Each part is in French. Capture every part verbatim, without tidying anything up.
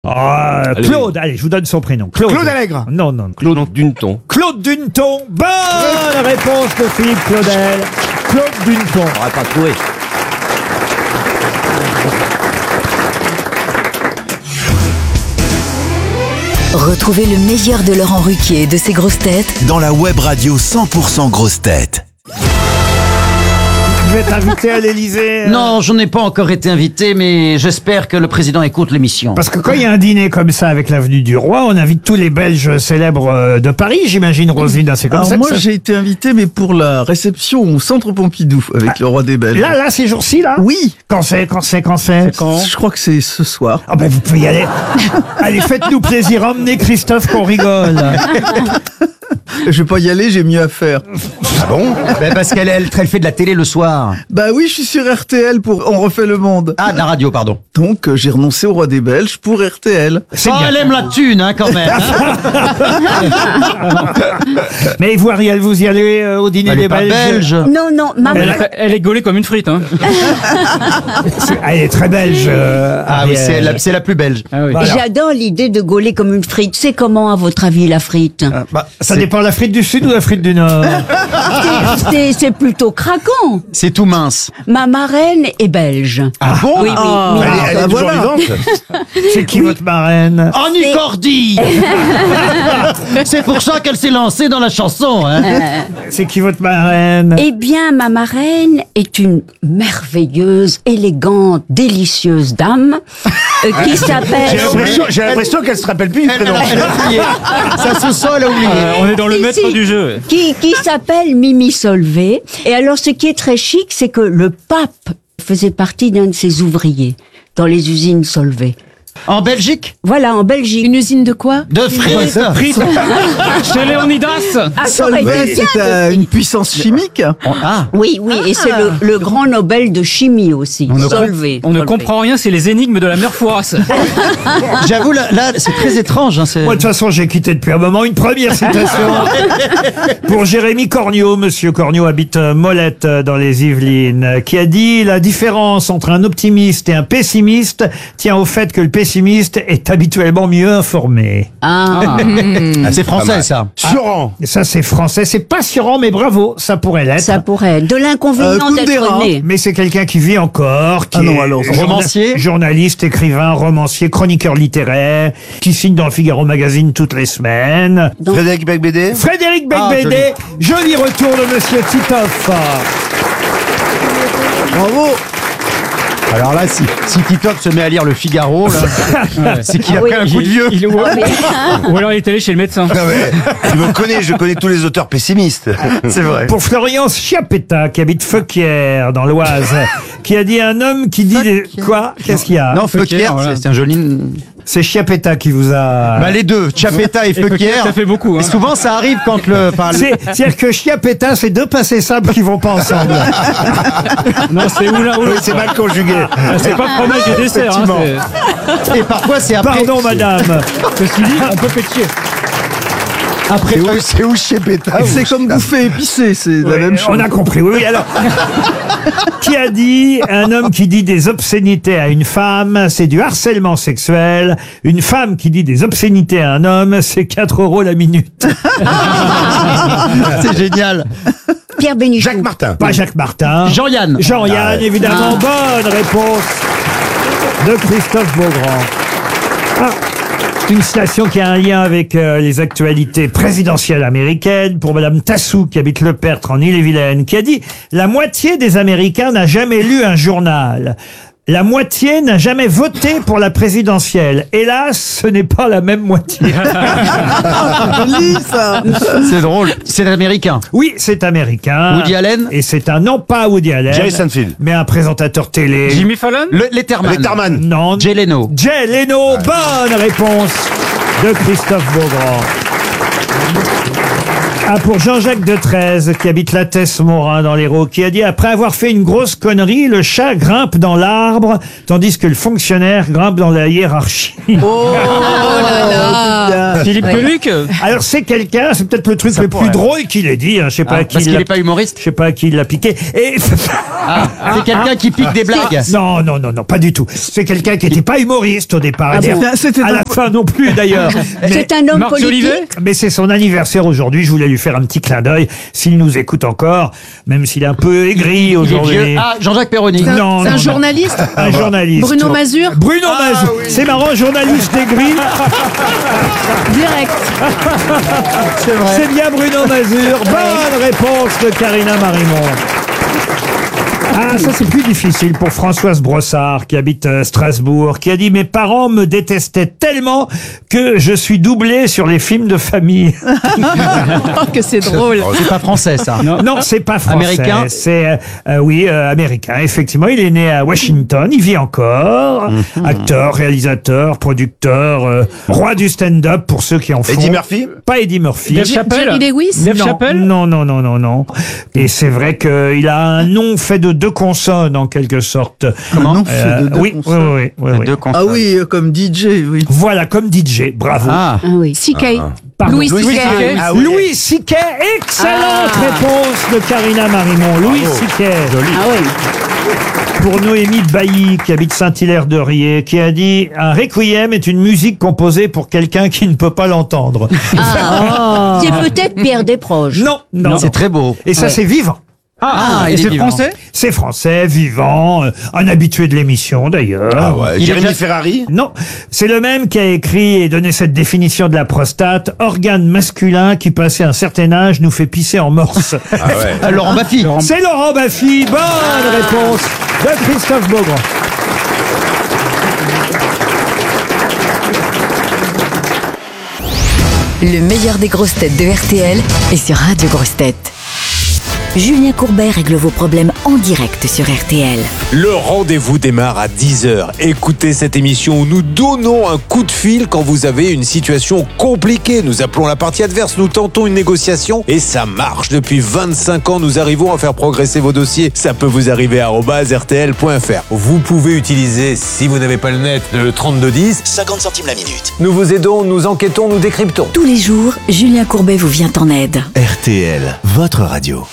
Ah, Claude, allez, je vous donne son prénom. Claude, Claude Allègre. Non, non. Claude Duneton. Claude Duneton. Bonne réponse de Philippe Claudel. Claude Duneton. On n'aurait pas trouvé. Retrouvez le meilleur de Laurent Ruquier et de ses grosses têtes dans la web radio cent pour cent grosses têtes. Vous êtes invité à l'Élysée. Non, je n'ai pas encore été invité, mais j'espère que le président écoute l'émission. Parce que quand il y a un dîner comme ça avec l'avenue du Roi, on invite tous les Belges célèbres euh, de Paris, j'imagine, Roselyne. C'est comme Alors ça. moi que ça... j'ai été invité mais pour la réception au Centre Pompidou avec ah, le roi des Belges. Là, là, ces jours-ci, là. Oui. Quand c'est, quand c'est, quand c'est. Quand Je crois que c'est ce soir. Ah ben vous pouvez y aller. Allez, faites-nous plaisir, emmenez Christophe qu'on rigole. Je vais pas y aller, j'ai mieux à faire. Ah bon? Ben parce qu'elle elle, elle fait de la télé le soir. Bah oui, je suis sur R T L pour On refait le monde. Ah, de la radio, pardon. Donc euh, j'ai renoncé au roi des Belges pour R T L. Oh, elle aime la thune, hein, quand même. Hein. Mais vous, Ariel, vous y allez euh, au dîner Elle des est pas Belges. belge. Non, non, maman. Elle, est- elle est gaulée comme une frite. Hein. C'est- Elle est très belge. euh, Ah oui, Ariel. c'est la, c'est la plus belge. Ah oui. Voilà. J'adore l'idée de gauler comme une frite. C'est comment, à votre avis, la frite? Bah, ça dépend de l'Afrique du Sud ou l'Afrique du Nord. C'est- C'est c'est plutôt craquant. C'est tout mince. Ma marraine est belge. Ah bon? Oui, oui. Ah. oui. Elle est, elle est bah toujours voilà. vivante. C'est qui votre marraine? En Nicordie. C'est pour ça qu'elle s'est lancée dans la chanson, hein. C'est qui votre marraine? Eh bien, ma marraine est une merveilleuse, élégante, délicieuse dame euh, qui J'ai s'appelle... l'impression, j'ai l'impression qu'elle se rappelle plus du prénom. Elle a oublié. Ça se sent, elle a oublié. Euh, on est dans le Si, maître si. du jeu. qui, qui s'appelle Mimi Solvay. Et alors, ce qui est très chic, c'est que le pape faisait partie d'un de ses ouvriers dans les usines Solvay. En Belgique? Voilà, en Belgique. Une usine de quoi? De frites. Chez Léonidas. Ah, ça aurait Solvay, été bien c'est de euh, frites. une puissance chimique. Ah. Oui, oui, et c'est le, le grand Nobel de chimie aussi, On ne, com- Solvay. on ne Solvay. comprend rien, c'est les énigmes de la mère Fouras. J'avoue, là, là, c'est très étrange. Hein, c'est... Moi, de toute façon, j'ai quitté depuis un moment. Une première citation pour Jérémy Corniot. Monsieur Corniot habite euh, Molette, euh, dans les Yvelines, euh, qui a dit: la différence entre un optimiste et un pessimiste tient au fait que le pessimiste est habituellement mieux informé. Ah. C'est français, ça. Surant. Et ça, c'est français. C'est pas assurant, mais bravo, ça pourrait l'être. Ça pourrait être de l'inconvénient Euh, d'être Kundera. né. Mais c'est quelqu'un qui vit encore, qui Ah non, est alors, journa- romancier journaliste, écrivain, romancier, chroniqueur littéraire, qui signe dans le Figaro Magazine toutes les semaines. Donc- Frédéric Becbédé. Frédéric Ah, Becbédé, joli retour de Monsieur Titoff. Bravo. Alors là, si, si Titoff se met à lire le Figaro, là, c'est qu'il a Ah oui. pris un coup de vieux. Il- ou, ou alors il est allé chez le médecin. Non mais, tu me connais, je connais tous les auteurs pessimistes. C'est vrai. Pour Florian Schiapetta, qui habite Feuquières, dans l'Oise, qui a dit: un homme qui dit des... Quoi? Qu'est-ce qu'il y a? Non, Feuquier, voilà. c'est un joli... C'est Schiapetta qui vous a... Bah les deux, Chapetta et Et Feuquier, Feuquier. ça fait beaucoup. Hein. Et souvent, ça arrive quand le... Enfin, le- C'est- C'est-à-dire que Schiapetta, c'est deux passés simples qui vont pas ensemble. Non, c'est ou l'un ou Oui, l'autre. c'est mal conjugué. Ah, c'est pas fromage et dessert. Hein, c'est- Et parfois, c'est après... Pardon, madame. Ceci dit, on peut pétier. Après, C'est où, c'est où chez Pétain? C'est comme bouffer épicé, c'est la Oui, même chose. on a compris, oui, oui. Alors, qui a dit: un homme qui dit des obscénités à une femme, c'est du harcèlement sexuel. Une femme qui dit des obscénités à un homme, c'est quatre euros la minute. c'est génial. Pierre Bénichou. Jacques Martin. Pas Jacques Martin. Jean-Yann. Jean-Yann, Ah. évidemment. Bonne réponse de Christophe Beaugrand. Ah, c'est une citation qui a un lien avec euh, les actualités présidentielles américaines, pour Madame Tassou, qui habite Le Pertre en Ille-et-Vilaine, qui a dit: la moitié des Américains n'a jamais lu un journal. La moitié n'a jamais voté pour la présidentielle. Hélas, ce n'est pas la même moitié. Joli, ça. C'est drôle. C'est américain. Oui, c'est américain. Woody Allen. Et c'est un, non pas Woody Allen, Jerry Seinfeld. mais un présentateur télé. Jimmy Fallon. Le, Letterman. Letterman. Non. Jay Leno. Jay Leno, bonne réponse de Christophe Beaugrand. Ah, pour Jean-Jacques de Treize, qui habite la Tesse-Morin dans l'Hérault, qui a dit « Après avoir fait une grosse connerie, le chat grimpe dans l'arbre, tandis que le fonctionnaire grimpe dans la hiérarchie. » Oh là là. Philippe Gueluc. Alors c'est quelqu'un, c'est peut-être le truc Ça le pourrait. plus drôle qu'il ait dit, hein, je sais pas Ah, à qui parce qu'il l'a- n'est pas humoriste. je sais pas à qui il l'a piqué. Et Ah, c'est quelqu'un qui pique des blagues. non, non, non, non, pas du tout. C'est quelqu'un qui n'était pas humoriste au départ. Ah D'ailleurs, bon C'était à un- la fin non plus d'ailleurs. Mais- C'est un homme Marc politique. Jolivet. Mais c'est son anniversaire aujourd'hui, je voulais lui faire un petit clin d'œil, s'il nous écoute encore, même s'il est un peu aigri Il est aujourd'hui. vieux. Ah, Jean-Jacques Perroni. Non, C'est non, un non. journaliste Un journaliste. Bruno Mazur Bruno Mazur. C'est marrant, journaliste aigri. Direct. C'est vrai. C'est bien Bruno Mazur. Bonne réponse de Karina Marimond. Ah, ça c'est plus difficile pour Françoise Brossard qui habite euh, Strasbourg, qui a dit « Mes parents me détestaient tellement que je suis doublé sur les films de famille. Oh, que c'est drôle. C'est pas français, ça. » Non, c'est pas français. Américain. C'est euh, euh, oui, euh, américain. Effectivement, il est né à Washington. Il vit encore. Acteur, réalisateur, producteur, euh, roi du stand-up pour ceux qui en font. Eddie Murphy? Pas Eddie Murphy. Dave Chappelle. Jerry Lewis Dave non, Chappelle. non, non, non, non, non. Et c'est vrai qu'il a un nom fait de deux consonnes en quelque sorte. Comment non, Euh, c'est de deux oui, oui, consonnes. oui, oui, oui. Ah oui, euh, comme D J, oui. Voilà, comme D J. Bravo. Ah. Ah oui. C K. Pardon. Louis Louis C K. C K. Ah oui. Louis C K. Excellente Ah. réponse de Karina Marimond. Louis C K. Ah oui. Pour Noémie Bailly, qui habite Saint-Hilaire-de-Riez, qui a dit « Un requiem est une musique composée pour quelqu'un qui ne peut pas l'entendre. Ah. C'est peut-être Pierre Desproges. » Non, non, C'est non. très beau. Et ça, c'est vivant. Ah, il et est c'est vivant. français. C'est français, vivant, euh, un habitué de l'émission d'ailleurs. Ah ouais. Il est Jérémy déjà- Ferrari? Non, c'est le même qui a écrit et donné cette définition de la prostate, organe masculin qui, passé un certain âge, nous fait pisser en morse. Ah ouais. Ah, Laurent Baffy. C'est Laurent Baffy, bonne réponse de Christophe Beaugrand. Le meilleur des grosses têtes de R T L est sur Radio Grosses Têtes. Julien Courbet règle vos problèmes en direct sur R T L. Le rendez-vous démarre à dix heures. Écoutez cette émission où nous donnons un coup de fil quand vous avez une situation compliquée. Nous appelons la partie adverse, nous tentons une négociation et ça marche. Depuis vingt-cinq ans, nous arrivons à faire progresser vos dossiers. Ça peut vous arriver à arobase r t l point f r. Vous pouvez utiliser, si vous n'avez pas le net, le trente-deux dix. cinquante centimes la minute. Nous vous aidons, nous enquêtons, nous décryptons. Tous les jours, Julien Courbet vous vient en aide. R T L, votre radio.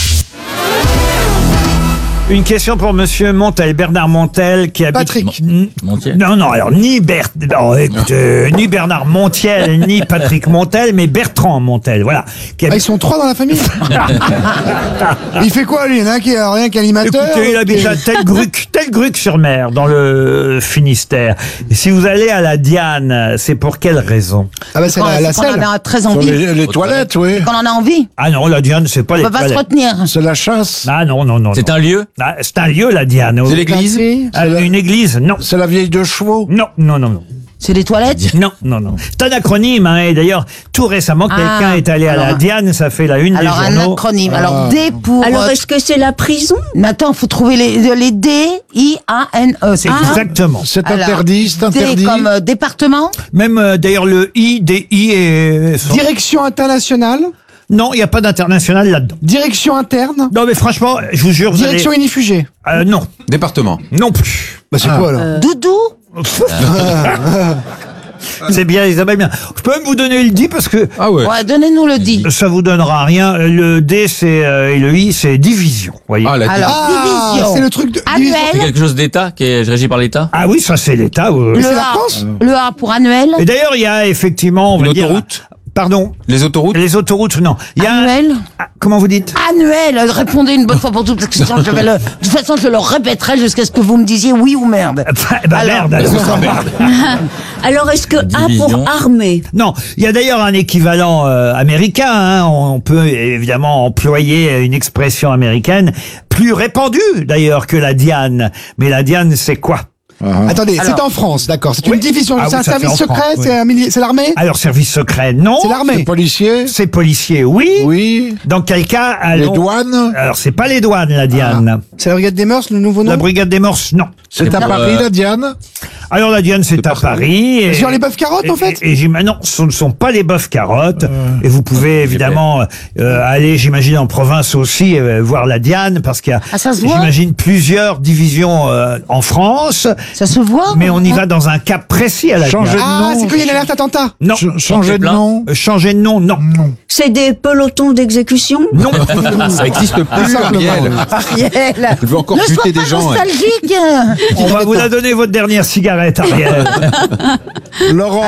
Une question pour Monsieur Montel, Bernard Montel, qui habite... Patrick. N- Montiel. Non, non, alors ni Bert, non, écoutez, ni Bernard Montiel, ni Patrick Montel, mais Bertrand Montel, voilà. Qui Ah, habite- ils sont trois dans la famille. Il fait quoi, lui? Il y en a un qui a rien qu'animateur. Écoutez, il habite à Telgruc, Telgruc-sur-Mer, dans le Finistère. Et si vous allez à la Diane, c'est pour quelle raison? Ah bah c'est la, la C'est qu'on selle. en a très envie. Les, les toilettes, oui. Qu'on en a envie. Ah non, la Diane, c'est pas On les peut pas se toilettes. retenir. C'est la chasse. Ah non, non, non. C'est non. un lieu. Ah, c'est un lieu, la Diane. C'est l'église. Ah, une église? Non. C'est la vieille de chevaux. Non, non, non, non. C'est les toilettes. Non, non, non. C'est un acronyme, hein, et d'ailleurs, tout récemment, Ah, quelqu'un est allé à la alors- Diane, ça fait la une Alors des un journaux. acronyme. Alors D pour. Alors, euh, est-ce que c'est la prison? Mais attends, faut trouver les, les D I A N E. C'est ça exactement. C'est Alors, interdit, c'est D interdit. comme euh, département. Même euh, d'ailleurs le I, D I et... Direction internationale. Non, il n'y a pas d'international là-dedans. Direction interne. Non, mais franchement, je vous jure, vous Direction allez... inifugée. Euh, non, Département. non plus. Bah c'est quoi alors? Doudou. C'est bien, Isabelle, bien. Je peux même vous donner le D parce que Ah ouais. Ouais, donnez-nous le D. ça vous donnera rien. Le D, c'est euh, et le I, c'est division. Voyez. Ah, la Alors Ah, division. c'est le truc de. Annuel. C'est quelque chose d'État qui est régi par l'État. Ah oui, ça c'est l'État. oui. Le c'est la A. France Le A pour annuel. Et d'ailleurs, il y a effectivement, on va Une dire. autoroute. Pardon. Les autoroutes. Les autoroutes, non. Il y a. Annuel. Ah, comment vous dites? Annuel. Répondez une bonne fois pour toutes, parce que sinon je vais le. De toute façon, je le répéterai jusqu'à ce que vous me disiez oui ou merde. Bah, bah, Alors- merde. alors. Alors, est-ce que A Division. pour armée? Non, il y a d'ailleurs un équivalent euh, américain. Hein. On peut évidemment employer une expression américaine plus répandue d'ailleurs que la Diane. Mais la Diane, c'est quoi? Attendez, Alors- c'est en France, d'accord. C'est une Oui. division. Ah c'est oui, un ça fait service en secret. France, oui. C'est un milli- c'est l'armée. Alors, service secret, non. C'est l'armée. Policier? C'est policier, oui. Oui. Dans quel cas, Les allons... douanes? Alors, c'est pas les douanes, la Diane. C'est la brigade des mœurs, le nouveau nom. La brigade des morses, non. C'est à pour, Paris, euh, la Diane? Alors la Diane, c'est à Paris. Et, Sur les bœufs carottes, en fait Et, et j'im- non, ce ne sont pas les bœufs carottes. Et vous pouvez évidemment euh, aller, j'imagine, en province aussi, euh, voir la Diane, parce qu'il y a, Ah, ça se voit j'imagine, plusieurs divisions euh, en France. Ça se voit Mais on y va dans un cas précis à la Changer Diane. de Ah, nom. C'est quand il y a une alerte attentat Non. Changer de nom Euh, Changer de nom, non. C'est des pelotons d'exécution? Non. Ça existe plus, Ariel. Ariel, Je veux encore ne sois buter pas des gens. hein. nostalgique. On va vous la donner, votre dernière cigarette, Ariel. Laurent.